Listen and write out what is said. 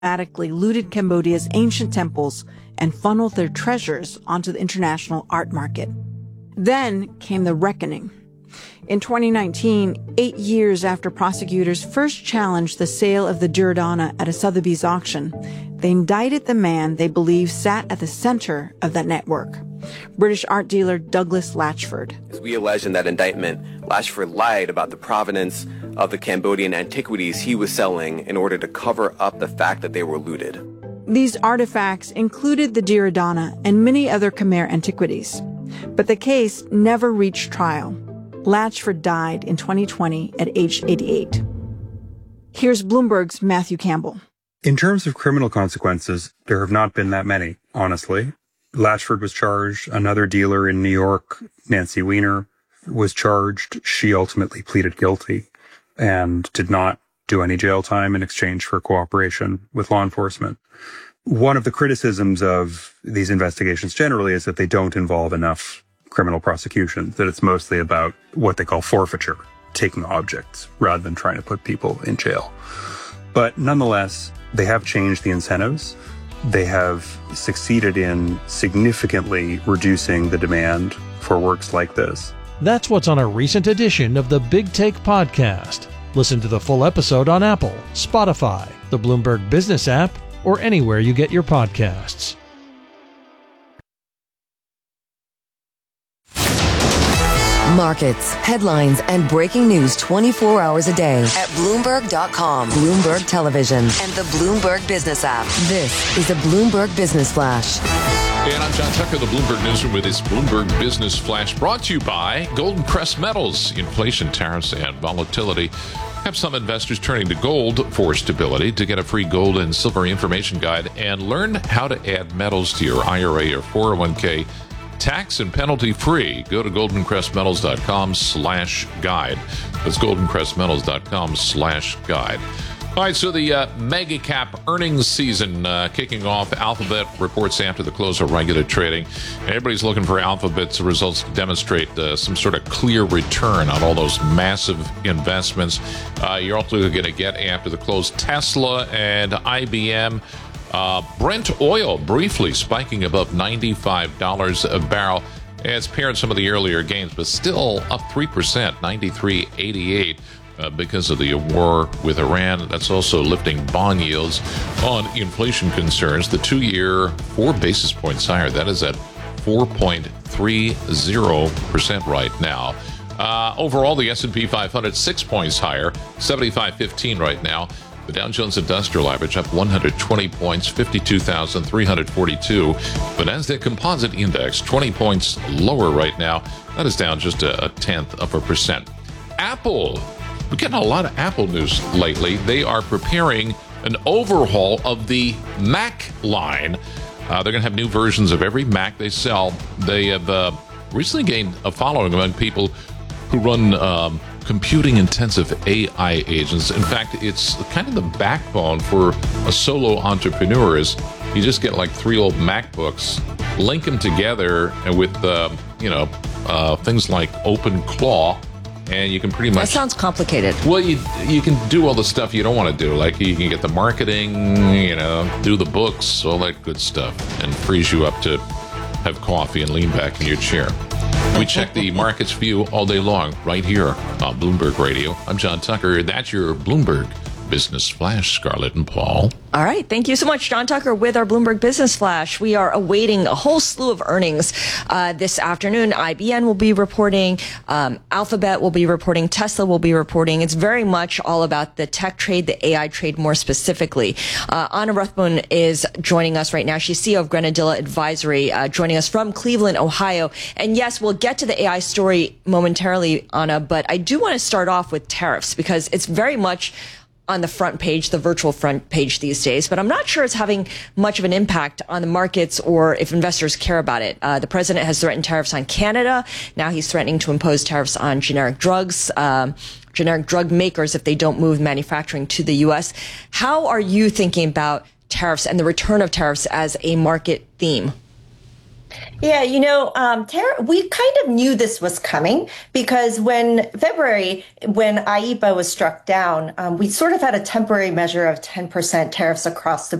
systematically looted Cambodia's ancient temples and funneled their treasures onto the international art market. Then came the reckoning. In 2019, 8 years after prosecutors first challenged the sale of the Duryodhana at a Sotheby's auction, they indicted the man they believe sat at the center of that network, British art dealer Douglas Latchford. As we allege in that indictment, Latchford lied about the provenance of the Cambodian antiquities he was selling in order to cover up the fact that they were looted. These artifacts included the Duryodhana and many other Khmer antiquities. But the case never reached trial. Latchford died in 2020 at age 88. Here's Bloomberg's Matthew Campbell. In terms of criminal consequences, there have not been that many, honestly. Latchford was charged. Another dealer in New York, Nancy Weiner, was charged. She ultimately pleaded guilty and did not do any jail time in exchange for cooperation with law enforcement. One of the criticisms of these investigations generally is that they don't involve enough criminal prosecution, that it's mostly about what they call forfeiture, taking objects, rather than trying to put people in jail. But nonetheless, they have changed the incentives. They have succeeded in significantly reducing the demand for works like this. That's what's on a recent edition of the Big Take podcast. Listen to the full episode on Apple, Spotify, the Bloomberg Business app, or anywhere you get your podcasts. Markets, headlines, and breaking news 24 hours a day at Bloomberg.com, Bloomberg Television, and the Bloomberg Business app. This is a Bloomberg Business Flash. And I'm John Tucker, the Bloomberg Newsroom, with this Bloomberg Business Flash brought to you by Golden Crest Metals. Inflation, tariffs, and volatility have some investors turning to gold for stability. To get a free gold and silver information guide and learn how to add metals to your IRA or 401k tax and penalty free, go to goldencrestmetals.com/guide. That's goldencrestmetals.com/guide. All right, so the mega cap earnings season kicking off. Alphabet reports after the close of regular trading. Everybody's looking for Alphabet's results to demonstrate some sort of clear return on all those massive investments. You're also going to get after the close Tesla and IBM. Brent oil briefly spiking above $95 a barrel. It's paired some of the earlier gains, but still up 3%, 93.88. Because of the war with Iran. That's also lifting bond yields on inflation concerns. The 2-year 4 basis points higher. That is at 4.30% right now. Overall, the S&P 500 6 points higher, 75.15 right now. The Dow Jones Industrial Average up 120 points, 52,342. The Nasdaq Composite Index 20 points lower right now. That is down just a 0.1%. Apple. We're getting a lot of Apple news lately. They are preparing an overhaul of the Mac line. They're going to have new versions of every Mac they sell. They have recently gained a following among people who run computing-intensive AI agents. In fact, it's kind of the backbone for a solo entrepreneur. Is you just get like 3 old MacBooks, link them together, and with things like OpenClaw. And you can pretty much... That sounds complicated. Well, you can do all the stuff you don't want to do. Like you can get the marketing, do the books, all that good stuff. And frees you up to have coffee and lean back in your chair. We check the markets view all day long right here on Bloomberg Radio. I'm John Tucker. That's your Bloomberg Business Flash, Scarlett and Paul. All right. Thank you so much, John Tucker, with our Bloomberg Business Flash. We are awaiting a whole slew of earnings this afternoon. IBM will be reporting. Alphabet will be reporting. Tesla will be reporting. It's very much all about the tech trade, the AI trade more specifically. Anna Rothbun is joining us right now. She's CEO of Grenadilla Advisory, joining us from Cleveland, Ohio. And yes, we'll get to the AI story momentarily, Anna, but I do want to start off with tariffs because it's very much on the front page, the virtual front page these days, but I'm not sure it's having much of an impact on the markets or if investors care about it. The president has threatened tariffs on Canada. Now he's threatening to impose tariffs on generic drugs, generic drug makers if they don't move manufacturing to the U.S. How are you thinking about tariffs and the return of tariffs as a market theme? Yeah, we kind of knew this was coming because when IEEPA was struck down, we sort of had a temporary measure of 10% tariffs across the